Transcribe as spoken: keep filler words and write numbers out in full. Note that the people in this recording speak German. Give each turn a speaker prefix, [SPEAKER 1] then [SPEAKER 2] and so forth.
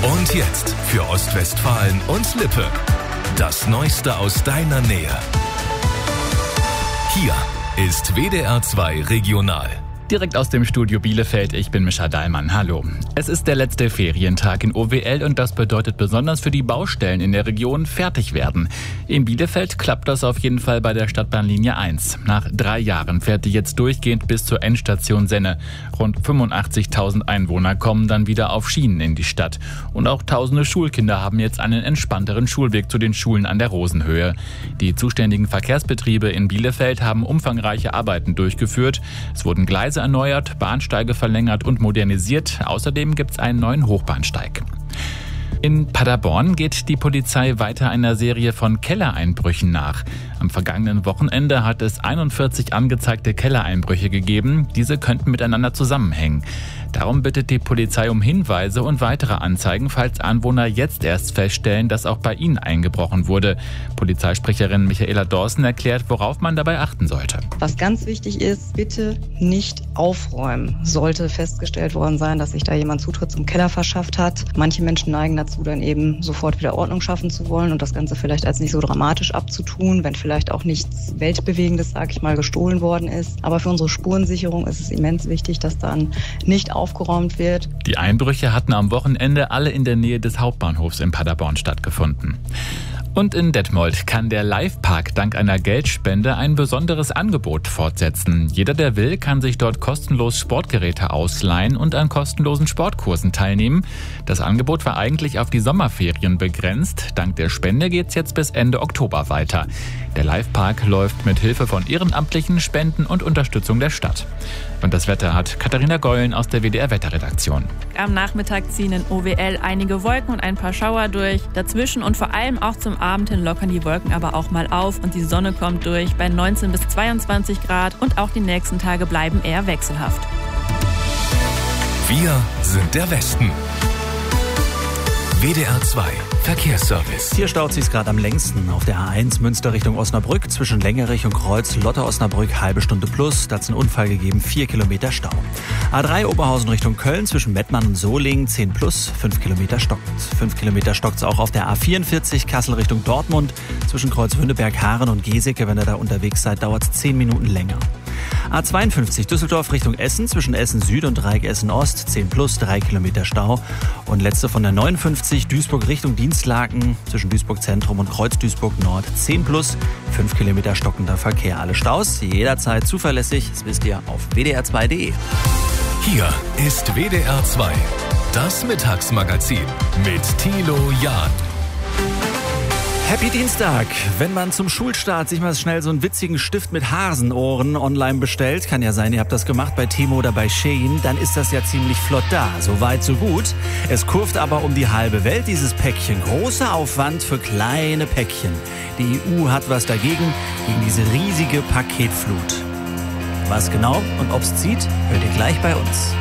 [SPEAKER 1] Und jetzt für Ostwestfalen und Lippe. Das Neueste aus deiner Nähe. Hier ist W D R zwei Regional.
[SPEAKER 2] Direkt aus dem Studio Bielefeld, ich bin Mischa Dahlmann. Hallo. Es ist der letzte Ferientag in O W L und das bedeutet besonders für die Baustellen in der Region fertig werden. In Bielefeld klappt das auf jeden Fall bei der Stadtbahnlinie eins. Nach drei Jahren fährt die jetzt durchgehend bis zur Endstation Senne. Rund fünfundachtzigtausend Einwohner kommen dann wieder auf Schienen in die Stadt. Und auch tausende Schulkinder haben jetzt einen entspannteren Schulweg zu den Schulen an der Rosenhöhe. Die zuständigen Verkehrsbetriebe in Bielefeld haben umfangreiche Arbeiten durchgeführt. Es wurden Gleise erneuert, Bahnsteige verlängert und modernisiert. Außerdem gibt es einen neuen Hochbahnsteig. In Paderborn geht die Polizei weiter einer Serie von Kellereinbrüchen nach. Am vergangenen Wochenende hat es einundvierzig angezeigte Kellereinbrüche gegeben. Diese könnten miteinander zusammenhängen. Darum bittet die Polizei um Hinweise und weitere Anzeigen, falls Anwohner jetzt erst feststellen, dass auch bei ihnen eingebrochen wurde. Polizeisprecherin Michaela Dorsen erklärt, worauf man dabei achten sollte.
[SPEAKER 3] Was ganz wichtig ist, bitte nicht aufräumen. Sollte festgestellt worden sein, dass sich da jemand Zutritt zum Keller verschafft hat. Manche Menschen neigen dazu, dann eben sofort wieder Ordnung schaffen zu wollen und das Ganze vielleicht als nicht so dramatisch abzutun, wenn vielleicht auch nichts Weltbewegendes, sag ich mal, gestohlen worden ist. Aber für unsere Spurensicherung ist es immens wichtig, dass dann nicht aufgeräumt wird.
[SPEAKER 2] Die Einbrüche hatten am Wochenende alle in der Nähe des Hauptbahnhofs in Paderborn stattgefunden. Und in Detmold kann der Live-Park dank einer Geldspende ein besonderes Angebot fortsetzen. Jeder, der will, kann sich dort kostenlos Sportgeräte ausleihen und an kostenlosen Sportkursen teilnehmen. Das Angebot war eigentlich auf die Sommerferien begrenzt. Dank der Spende geht's jetzt bis Ende Oktober weiter. Der Live-Park läuft mit Hilfe von ehrenamtlichen Spenden und Unterstützung der Stadt. Und das Wetter hat Katharina Geulen aus der W D R-Wetterredaktion.
[SPEAKER 4] Am Nachmittag ziehen in O W L einige Wolken und ein paar Schauer durch. Dazwischen und vor allem auch zum Abend hin lockern die Wolken aber auch mal auf und die Sonne kommt durch bei neunzehn bis zweiundzwanzig Grad und auch die nächsten Tage bleiben eher wechselhaft.
[SPEAKER 1] Wir sind der Westen. W D R zwei Verkehrsservice.
[SPEAKER 5] Hier staut sich's gerade am längsten. Auf der A eins Münster Richtung Osnabrück zwischen Längerich und Kreuz Lotte-Osnabrück halbe Stunde plus. Da hat's einen Unfall gegeben, vier Kilometer Stau. A drei Oberhausen Richtung Köln zwischen Mettmann und Solingen zehn plus, fünf Kilometer stockend. fünf Kilometer stockt's auch auf der A vierundvierzig Kassel Richtung Dortmund zwischen Kreuz Wünneberg, Haaren und Geseke. Wenn ihr da unterwegs seid, dauert's zehn Minuten länger. A zweiundfünfzig Düsseldorf Richtung Essen zwischen Essen Süd und Dreieck Essen Ost zehn plus, drei Kilometer Stau. Und letzte von der neunundfünfzig Duisburg Richtung Dienstlaken zwischen Duisburg Zentrum und Kreuz Duisburg Nord zehn plus, fünf Kilometer stockender Verkehr. Alle Staus jederzeit zuverlässig, das wisst ihr auf w d r zwei punkt d e.
[SPEAKER 1] Hier ist W D R zwei, das Mittagsmagazin mit Thilo Jahn.
[SPEAKER 5] Happy Dienstag! Wenn man zum Schulstart sich mal schnell so einen witzigen Stift mit Hasenohren online bestellt, kann ja sein, ihr habt das gemacht bei Temu oder bei Shein, dann ist das ja ziemlich flott da. So weit, so gut. Es kurvt aber um die halbe Welt, dieses Päckchen. Großer Aufwand für kleine Päckchen. Die E U hat was dagegen, gegen diese riesige Paketflut. Was genau und ob's zieht, hört ihr gleich bei uns.